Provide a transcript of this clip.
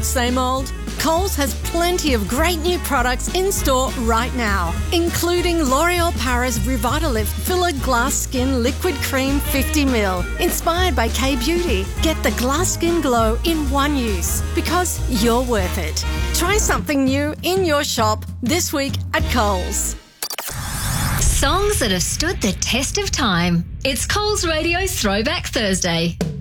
same old? Coles has plenty of great new products in store right now, including L'Oreal Paris Revitalift Filler Glass Skin Liquid Cream 50ml, inspired by K-Beauty. Get the glass skin glow in one use, because you're worth it. Try something new in your shop this week at Coles. Songs that have stood the test of time. It's Coles Radio Throwback Thursday.